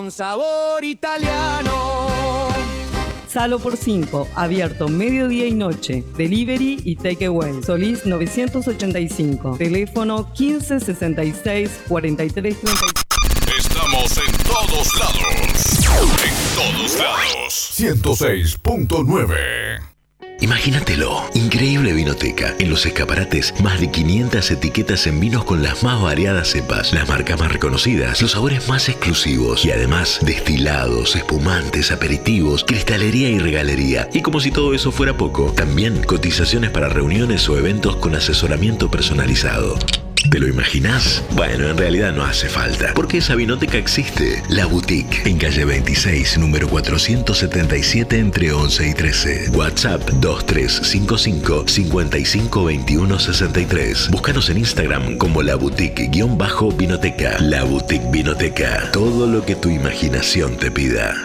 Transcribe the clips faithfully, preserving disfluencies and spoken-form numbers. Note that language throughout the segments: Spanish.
con sabor italiano. Salo por cinco, abierto mediodía y noche, delivery y takeaway. Solís novecientos ochenta y cinco, teléfono quince sesenta y seis cuarenta y tres treinta y cinco. Estamos en todos lados, en todos lados. ciento seis punto nueve. Imagínatelo, increíble vinoteca. En los escaparates, más de quinientas etiquetas en vinos con las más variadas cepas, las marcas más reconocidas, los sabores más exclusivos y además destilados, espumantes, aperitivos, cristalería y regalería. Y como si todo eso fuera poco, también cotizaciones para reuniones o eventos con asesoramiento personalizado. ¿Te lo imaginás? Bueno, en realidad no hace falta, porque esa vinoteca existe. La Boutique, en calle veintiséis, número cuatrocientos setenta y siete, entre once y trece. WhatsApp dos tres cinco cinco, cinco cinco dos uno seis tres. Búscanos en Instagram como La Boutique-Vinoteca. La Boutique Vinoteca. Todo lo que tu imaginación te pida.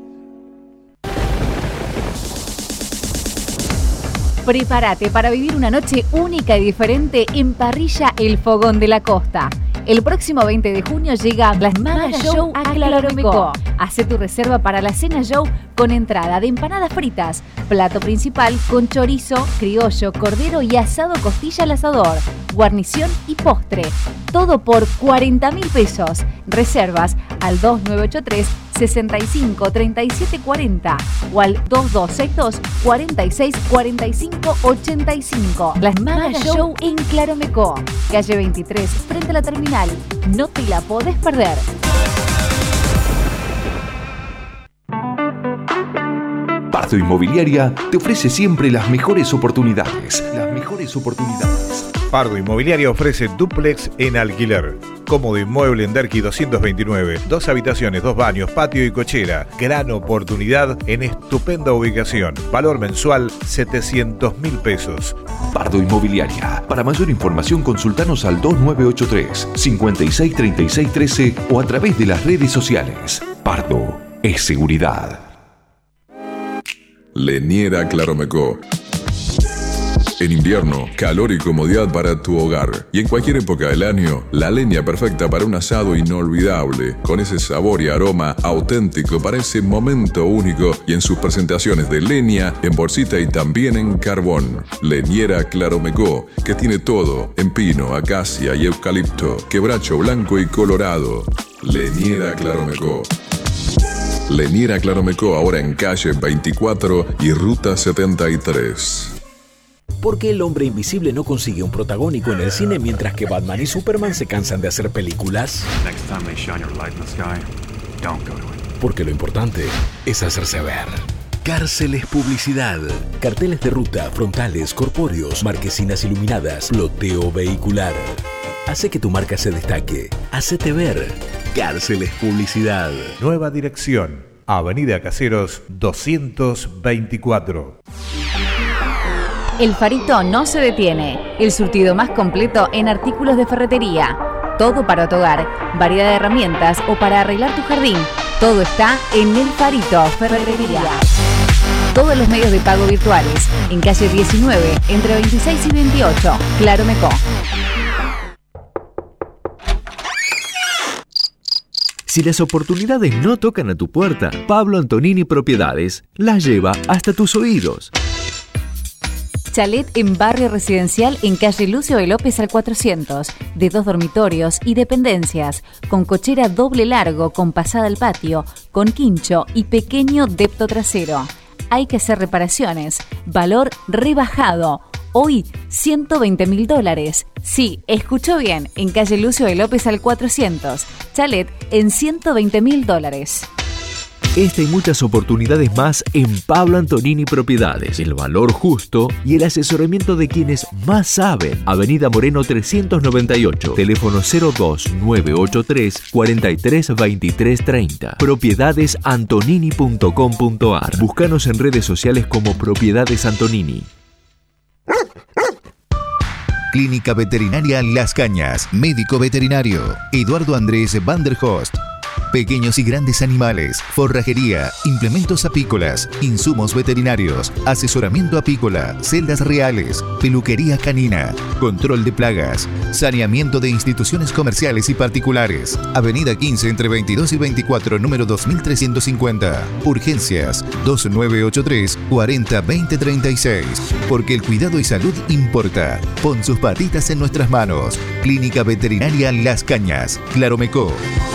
Prepárate para vivir una noche única y diferente en Parrilla El Fogón de la Costa. El próximo veinte de junio llega Las Magas Show a Claromecó. Hacé tu reserva para la cena show con entrada de empanadas fritas, plato principal con chorizo, criollo, cordero y asado costilla al asador, guarnición y postre. Todo por cuarenta mil pesos. Reservas al dos nueve ocho tres, sesenta y cinco, treinta y siete cuarenta o al dos dos seis dos, cuarenta y seis, cuarenta y cinco, ochenta y cinco. Las Magas Show en Claromecó, calle veintitrés, frente a la terminal. No te la podés perder. Pardo Inmobiliaria te ofrece siempre las mejores oportunidades. Las mejores oportunidades. Pardo Inmobiliaria ofrece dúplex en alquiler. Cómodo inmueble en Derqui doscientos veintinueve. Dos habitaciones, dos baños, patio y cochera. Gran oportunidad en estupenda ubicación. Valor mensual setecientos mil pesos. Pardo Inmobiliaria. Para mayor información consultanos al dos nueve ocho tres, cinco seis tres seis uno tres o a través de las redes sociales. Pardo es seguridad. Leñera Claromecó. En invierno, calor y comodidad para tu hogar. Y en cualquier época del año, la leña perfecta para un asado inolvidable, con ese sabor y aroma auténtico para ese momento único y en sus presentaciones de leña, en bolsita y también en carbón. Leñera Claromecó, que tiene todo en pino, acacia y eucalipto, quebracho blanco y colorado. Leñera Claromecó. Leñera Claromecó, ahora en calle veinticuatro y ruta setenta y tres. ¿Por qué el hombre invisible no consigue un protagónico en el cine mientras que Batman y Superman se cansan de hacer películas? Porque lo importante es hacerse ver. Cárceles Publicidad. Carteles de ruta, frontales, corpóreos, marquesinas iluminadas, ploteo vehicular. Hace que tu marca se destaque. Hacete ver. Cárceles Publicidad. Nueva dirección. Avenida Caseros doscientos veinticuatro. El Farito no se detiene. El surtido más completo en artículos de ferretería. Todo para tu hogar, variedad de herramientas o para arreglar tu jardín. Todo está en El Farito Ferretería. Todos los medios de pago virtuales. En calle diecinueve, entre veintiséis y veintiocho. Claromecó. Si las oportunidades no tocan a tu puerta, Pablo Antonini Propiedades las lleva hasta tus oídos. Chalet en barrio residencial en calle Lucio de López al cuatrocientos, de dos dormitorios y dependencias, con cochera doble largo, con pasada al patio, con quincho y pequeño depto trasero. Hay que hacer reparaciones. Valor rebajado. Hoy, ciento veinte mil dólares. Sí, escuchó bien, en calle Lucio de López al cuatrocientos. Chalet en ciento veinte mil dólares. Esta y muchas oportunidades más en Pablo Antonini Propiedades. El valor justo y el asesoramiento de quienes más saben. Avenida Moreno trescientos noventa y ocho. Teléfono cero dos nueve ocho tres, cuarenta y tres, veintitrés treinta. propiedades antonini punto com punto ar. Búscanos en redes sociales como Propiedades Antonini. Clínica Veterinaria Las Cañas. Médico veterinario Eduardo Andrés Vanderhost. pequeños y grandes animales, forrajería, implementos apícolas, insumos veterinarios, asesoramiento apícola, celdas reales, peluquería canina, control de plagas, saneamiento de instituciones comerciales y particulares. Avenida quince entre veintidós y veinticuatro, número dos mil trescientos cincuenta. Urgencias dos nueve ocho tres, cuarenta, veinte, treinta y seis. Porque el cuidado y salud importa. Pon sus patitas en nuestras manos. Clínica Veterinaria Las Cañas, Claromecó.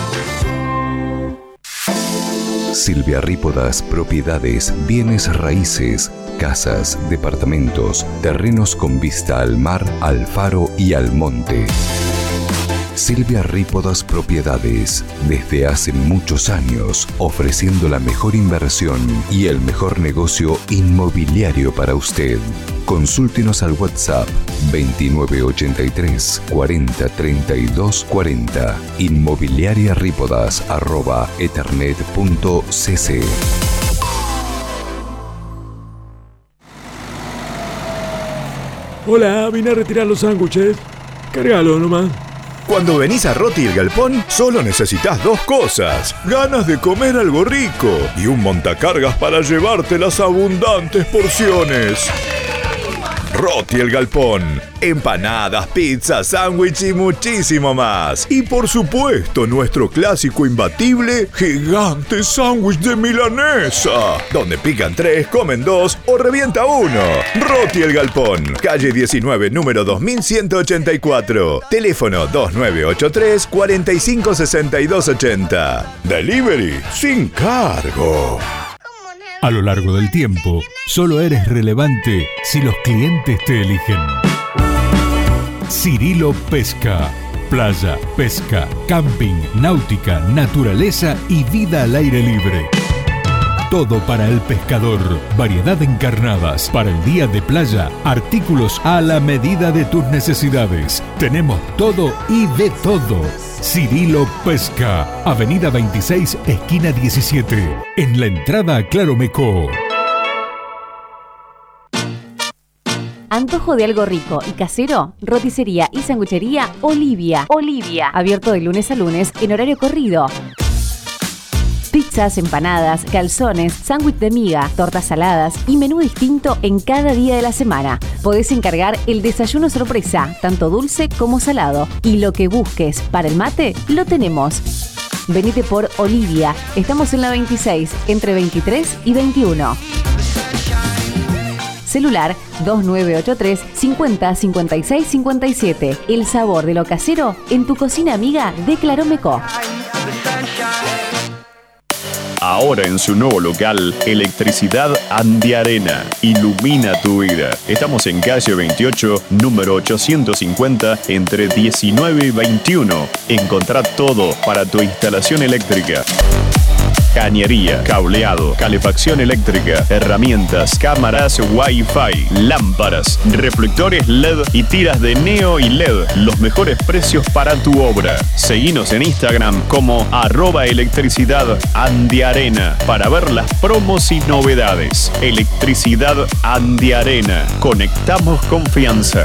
Silvia Rípodas Propiedades, bienes raíces, casas, departamentos, terrenos con vista al mar, al faro y al monte. Silvia Rípodas Propiedades, desde hace muchos años, ofreciendo la mejor inversión y el mejor negocio inmobiliario para usted. Consúltenos al WhatsApp veintinueve ochenta y tres, cuarenta, treinta y dos, cuarenta, inmobiliariarípodas arroba ethernet punto cc. Hola, vine a retirar los sándwiches. Cárgalo nomás. Cuando venís a Roti el Galpón, solo necesitas dos cosas: ganas de comer algo rico y un montacargas para llevarte las abundantes porciones. Roti el Galpón, empanadas, pizzas, sándwich y muchísimo más. Y por supuesto, nuestro clásico imbatible, gigante sándwich de milanesa, donde pican tres, comen dos o revienta uno. Roti el Galpón, calle diecinueve, número dos mil ciento ochenta y cuatro. Teléfono dos nueve ocho tres, cuarenta y cinco, sesenta y dos, ochenta. Delivery sin cargo. A lo largo del tiempo, solo eres relevante si los clientes te eligen. Cirilo Pesca. Playa, pesca, camping, náutica, naturaleza y vida al aire libre. Todo para el pescador. Variedad de encarnadas. Para el día de playa, artículos a la medida de tus necesidades. Tenemos todo y de todo. Cirilo Pesca. Avenida veintiséis, esquina diecisiete. En la entrada a Claromecó. Antojo de algo rico y casero, roticería y sanguchería Olivia. Olivia. Abierto de lunes a lunes en horario corrido. Pizzas, empanadas, calzones, sándwich de miga, tortas saladas y menú distinto en cada día de la semana. Podés encargar el desayuno sorpresa, tanto dulce como salado. Y lo que busques para el mate, lo tenemos. Venite por Olivia. Estamos en la veintiséis, entre veintitrés y veintiuno. Celular dos nueve ocho tres, cincuenta, cincuenta y seis, cincuenta y siete. El sabor de lo casero en tu cocina amiga de Claromecó. Ahora en su nuevo local, Electricidad Andiarena. Ilumina tu vida. Estamos en calle veintiocho, número ochocientos cincuenta, entre diecinueve y veintiuno. Encontrá todo para tu instalación eléctrica. Cañería, cableado, calefacción eléctrica, herramientas, cámaras Wi-Fi, lámparas, reflectores L E D y tiras de neo y L E D. Los mejores precios para tu obra. Seguinos en Instagram como arroba electricidad andiarena para ver las promos y novedades. Electricidad Andiarena. Conectamos confianza.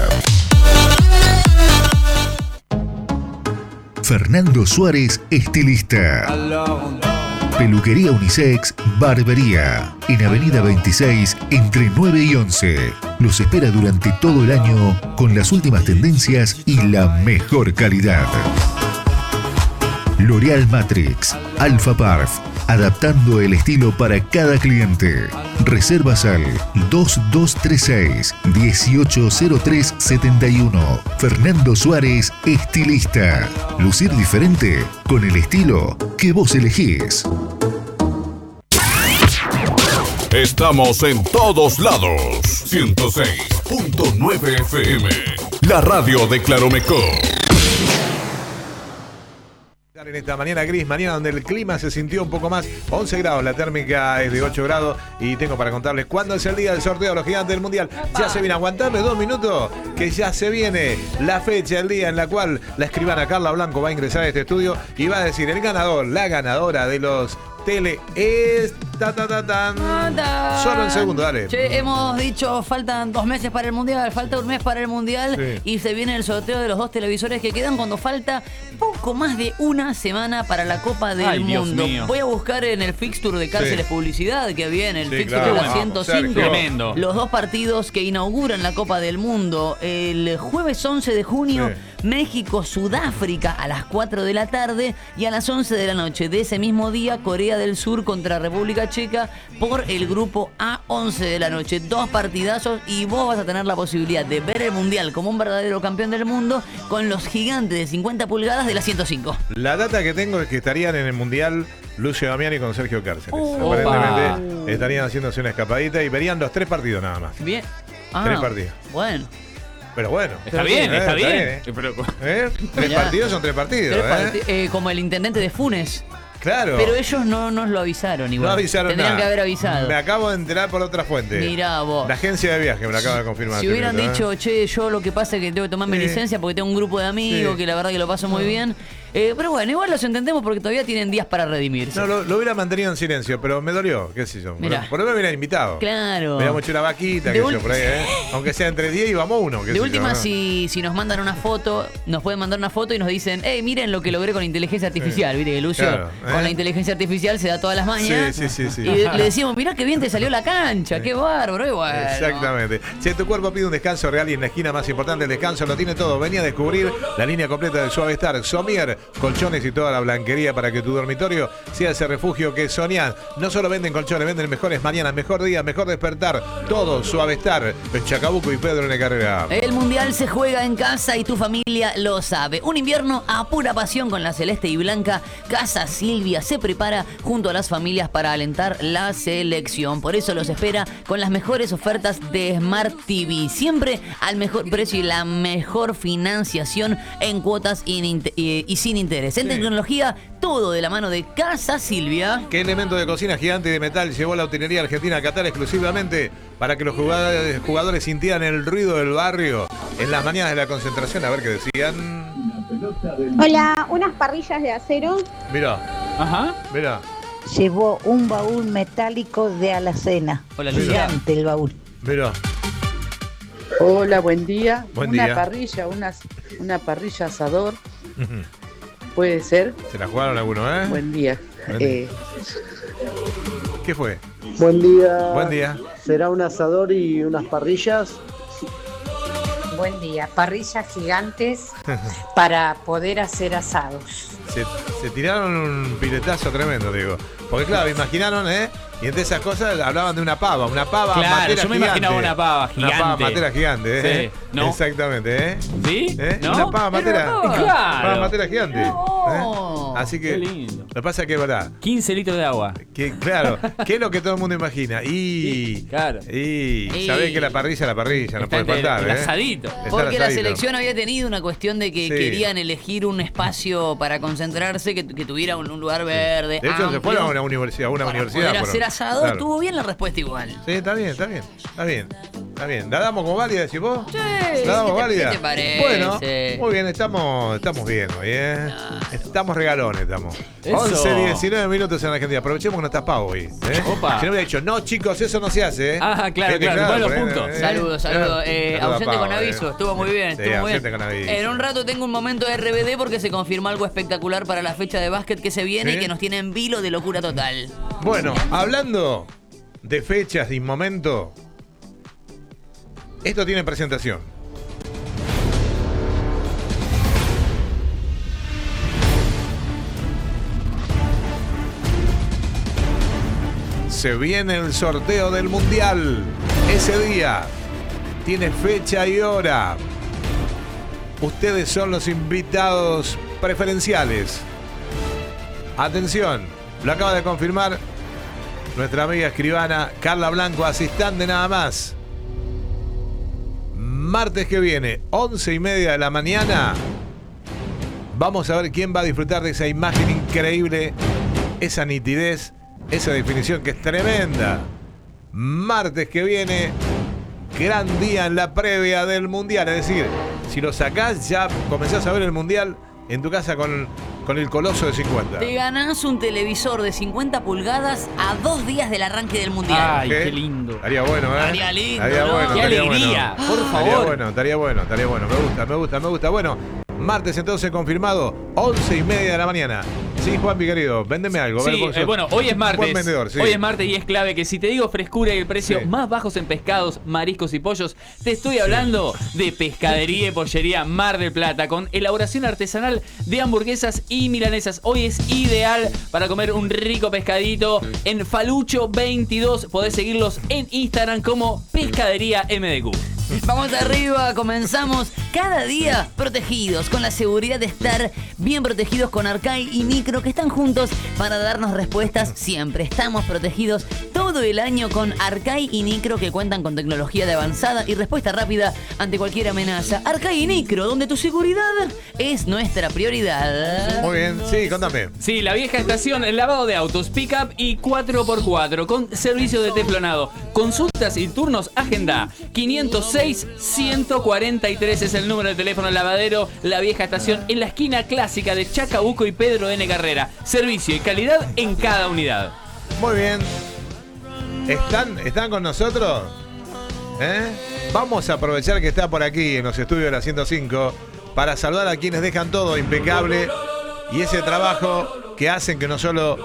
Fernando Suárez, estilista. Peluquería unisex, barbería. En Avenida veintiséis, entre nueve y once. Los espera durante todo el año con las últimas tendencias y la mejor calidad. L'Oreal Matrix, Alpha Parf, adaptando el estilo para cada cliente. Reservas al dos dos tres seis, uno ocho cero tres siete uno. Fernando Suárez, estilista. Lucir diferente con el estilo que vos elegís. Estamos en todos lados. ciento seis punto nueve F M. La radio de Claromecó. En esta mañana gris, mañana donde el clima se sintió un poco más, once grados, la térmica es de ocho grados y tengo para contarles cuándo es el día del sorteo de los gigantes del mundial. Ya se viene, aguantarme dos minutos, que ya se viene la fecha, el día en la cual la escribana Carla Blanco va a ingresar a este estudio y va a decir el ganador, la ganadora de los tele es ta, ta, ta, tan. Solo en segundo, dale. Che, hemos dicho faltan dos meses para el Mundial, falta un mes para el Mundial Sí. y se viene el sorteo de los dos televisores que quedan cuando falta poco más de una semana para la Copa del Ay, Dios Mundo. mío. Voy a buscar en el fixture de Cárceles Sí. Publicidad que viene, el Sí, fixture claro. de la Vamos, ciento cinco. Sergio. Tremendo. Los dos partidos que inauguran la Copa del Mundo. El jueves once de junio, Sí. México-Sudáfrica a las cuatro de la tarde y a las once de la noche de ese mismo día, Corea del Sur contra República Checa por el grupo A, once de la noche. Dos partidazos y vos vas a tener la posibilidad de ver el Mundial como un verdadero campeón del mundo con los gigantes de cincuenta pulgadas de la ciento cinco. La data que tengo es que estarían en el Mundial Lucio Damiani con Sergio Cárceles. Oh. Aparentemente Opa. estarían haciéndose una escapadita y verían los tres partidos nada más. Bien. Ah, Tres partidos. Bueno. Pero bueno. Está bien, Eh, está bien. ¿eh? ¿Eh? Tres Ya. partidos son tres partidos. Tres ¿eh? parti- eh, como el intendente de Funes. Claro. Pero ellos no nos lo avisaron igual. No avisaron Tendrían nada. que haber avisado. Me acabo de enterar por otra fuente. Mirá vos. La agencia de viaje me la acaba de confirmar. Si este hubieran minuto, dicho, ¿eh? che, yo lo que pasa es que tengo que tomar mi Sí. licencia porque tengo un grupo de amigos Sí. que la verdad que lo paso muy bien. Eh, pero bueno, igual los entendemos porque todavía tienen días para redimirse. No, lo, lo hubiera mantenido en silencio, pero me dolió, qué sé yo. Mirá. Por lo menos me hubieran invitado. Claro. Hubiéramos hecho una vaquita, De qué sé ul- yo, por ahí, ¿eh? Aunque sea entre diez y vamos uno. qué sé De yo, última, ¿no? si, si nos mandan una foto, nos pueden mandar una foto y nos dicen, hey, miren lo que logré con inteligencia artificial. Viste que Lucio, Claro, ¿eh? con la inteligencia artificial se da todas las mañas. Sí, sí, sí, sí. Y le decimos, mirá qué bien te salió la cancha, qué bárbaro. Y bueno. Exactamente. Si tu cuerpo pide un descanso real y en la esquina más importante el descanso lo tiene todo, venía a descubrir la línea completa de Suavestar, Somier, colchones y toda la blanquería para que tu dormitorio sea ese refugio que soñás. No solo venden colchones, venden mejores mañanas, mejor día, mejor despertar. Todo Suavestar, en Chacabuco y Pedro en Carrera. El Mundial se juega en casa y tu familia lo sabe. Un invierno a pura pasión con la celeste y blanca. Casa Silvia se prepara junto a las familias para alentar la selección. Por eso los espera con las mejores ofertas de Smart T V. Siempre al mejor precio y la mejor financiación en cuotas y, y, y sin interés. En tecnología, todo de la mano de Casa Silvia. ¿Qué elemento de cocina gigante de metal llevó la utilería argentina a Qatar exclusivamente para que los jugadores, jugadores sintieran el ruido del barrio en las mañanas de la concentración? A ver qué decían. Hola, unas parrillas de acero. Mirá. Ajá. Mirá. Llevó un baúl metálico de alacena. Hola, gigante el baúl. Mirá. Hola, buen día. Buen una día. parrilla, una, una parrilla asador. Puede ser. Se la jugaron algunos, ¿eh? Buen día. Buen día. Eh, ¿Qué fue? Buen día. Buen día. ¿Será un asador y unas parrillas? Buen día. Parrillas gigantes para poder hacer asados. Se, se tiraron un piletazo tremendo, digo. Porque claro, imaginaron, ¿eh? Y entre esas cosas hablaban de una pava, una pava Claro, matera yo me gigante. imaginaba una pava Una pava gigante. matera gigante, ¿eh? Sí, ¿no? Exactamente, ¿eh? ¿Sí? ¿Eh? ¿No? Una pava matera. Era una pava. Claro. Pava matera gigante. No. ¿eh? Así que. Qué lindo. Lo que pasa es que es verdad. quince litros de agua. Que, claro, ¿qué es lo que todo el mundo imagina? Y. Claro. Y. Y- Sabés que la parrilla es la parrilla, no Está puede el- faltar, el ¿eh? asadito. Está el Porque la asadito. selección había tenido una cuestión de que Sí. querían elegir un espacio para concentrarse, que, que tuviera un, un lugar verde. De hecho, se amplio, fueron a una universidad, a una para universidad. poder fueron. hacer asado. Claro. Estuvo bien la respuesta igual. Sí, está bien, está bien, está bien, está bien. ¿La damos como válida, decís vos? Sí. ¿La damos ¿Qué te- válida? qué te parece? Bueno, muy bien, estamos, estamos bien hoy, ¿eh? Estamos regalones, estamos. Eso. once, diecinueve minutos en Argentina. Aprovechemos que no está Pau hoy, ¿eh? Opa. Si no hubiera dicho, no, chicos, eso no se hace, ¿eh? Ah, claro, Gente, claro, después los por ahí, puntos. ¿eh? Saludos, saludos. Eh, Saludos a ausente Pau, con aviso, ¿eh? estuvo muy bien, Sí, estuvo muy ausente bien. con aviso. En un rato tengo un momento de R B D porque se confirma algo espectacular para la fecha de básquet que se viene ¿Sí? y que nos tiene en vilo de locura total. Bueno, hablando de fechas y momento, esto tiene presentación. Se viene el sorteo del Mundial. Ese día tiene fecha y hora. Ustedes son los invitados preferenciales. Atención, lo acaba de confirmar nuestra amiga escribana Carla Blanco, asistente nada más. Martes que viene, once y media de la mañana. Vamos a ver quién va a disfrutar de esa imagen increíble, esa nitidez, esa definición que es tremenda. Martes que viene, gran día en la previa del Mundial. Es decir, si lo sacás, ya comenzás a ver el Mundial en tu casa con con el Coloso de cincuenta. Te ganás un televisor de cincuenta pulgadas a dos días del arranque del Mundial. Ay, qué lindo. Estaría bueno, ¿eh? Estaría lindo, Estaría ¿no? bueno, Qué estaría alegría, bueno. por Estaría favor. bueno, estaría bueno, estaría bueno. Me gusta, me gusta, me gusta, me gusta. Bueno, martes entonces confirmado, once y media de la mañana. Sí, Juan, mi querido, véndeme algo. Sí, ver, eh, bueno, hoy es martes. Buen vendedor, sí. Hoy es martes y es clave que si te digo frescura y el precio Sí. más bajos en pescados, mariscos y pollos, te estoy hablando de Pescadería y Pollería Mar del Plata, con elaboración artesanal de hamburguesas y milanesas. Hoy es ideal para comer un rico pescadito en Falucho veintidós. Podés seguirlos en Instagram como Pescadería M D Q. Vamos arriba, comenzamos cada día protegidos, con la seguridad de estar bien protegidos con Arcai y Nicro, que están juntos para darnos respuestas siempre. Estamos protegidos todo el año con Arcai y Nicro, que cuentan con tecnología de avanzada y respuesta rápida ante cualquier amenaza. Arcai y Nicro, donde tu seguridad es nuestra prioridad. Muy bien, sí, contame. Sí, la vieja estación, el lavado de autos, pick-up y cuatro por cuatro con servicio de teflonado. Consultas y turnos, agenda. quinientos seis, ciento cuarenta y tres es el número de teléfono lavadero. La vieja estación en la esquina clásica de Chacabuco y Pedro N. Carrera. Servicio y calidad en cada unidad. Muy bien. ¿Están, están con nosotros? ¿Eh? Vamos a aprovechar que está por aquí en los estudios de la ciento cinco para saludar a quienes dejan todo impecable y ese trabajo que hacen, que no solo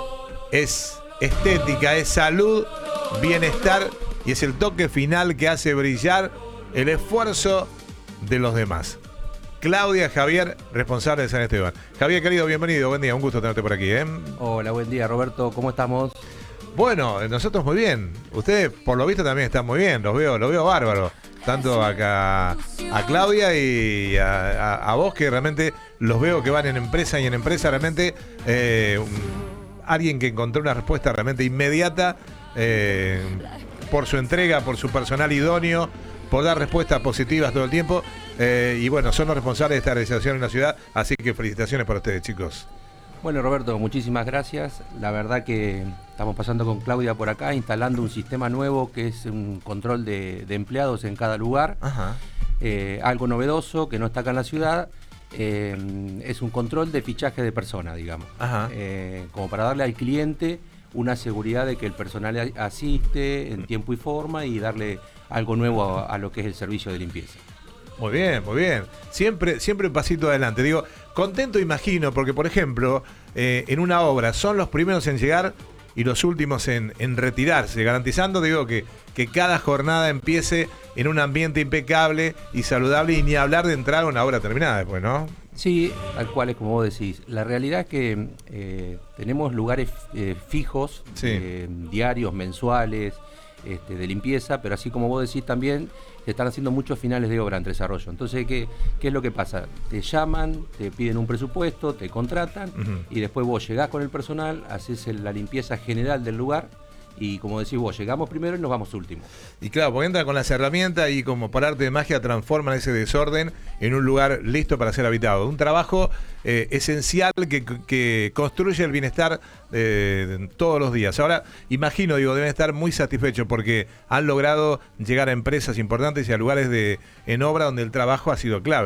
es estética, es salud, bienestar y es el toque final que hace brillar el esfuerzo de los demás. Claudia Javier, responsable de San Esteban. Javier, querido, bienvenido, buen día, un gusto tenerte por aquí, ¿eh? Hola, buen día, Roberto, ¿cómo estamos? Bueno, nosotros muy bien. Ustedes, por lo visto, también están muy bien, los veo, los veo bárbaros. Tanto acá a Claudia y a, a, a vos, que realmente los veo que van en empresa y en empresa, realmente eh, alguien que encontró una respuesta realmente inmediata eh, por su entrega, por su personal idóneo, por dar respuestas positivas todo el tiempo. Eh, y bueno, son los responsables de esta realización en la ciudad, así que felicitaciones para ustedes, chicos. Bueno, Roberto, muchísimas gracias. La verdad que estamos pasando con Claudia por acá, instalando un sistema nuevo que es un control de, de empleados en cada lugar. Ajá. Eh, algo novedoso que no está acá en la ciudad. Eh, es un control de fichaje de persona, digamos. Ajá. Eh, como para darle al cliente una seguridad de que el personal asiste en tiempo y forma y darle algo nuevo a, a lo que es el servicio de limpieza. Muy bien, muy bien. Siempre, siempre un pasito adelante. Digo, contento imagino, porque por ejemplo, eh, en una obra son los primeros en llegar y los últimos en, en retirarse, garantizando, digo, que, que cada jornada empiece en un ambiente impecable y saludable, y ni hablar de entrar a una obra terminada después, ¿no? Sí, tal cual es como vos decís. La realidad es que eh, tenemos lugares eh, fijos, Sí. eh, diarios, mensuales, este, de limpieza, pero así como vos decís también, se están haciendo muchos finales de obra en desarrollo. Entonces, ¿qué, qué es lo que pasa? Te llaman, te piden un presupuesto, te contratan, Ujú. y después vos llegás con el personal, haces el- la limpieza general del lugar, y como decís vos, llegamos primero y nos vamos último. Y claro, porque entra con las herramientas y como por arte de magia transforman ese desorden en un lugar listo para ser habitado. Un trabajo eh, esencial que, que construye el bienestar eh, todos los días. Ahora, imagino, digo, deben estar muy satisfechos porque han logrado llegar a empresas importantes y a lugares de, en obra donde el trabajo ha sido clave.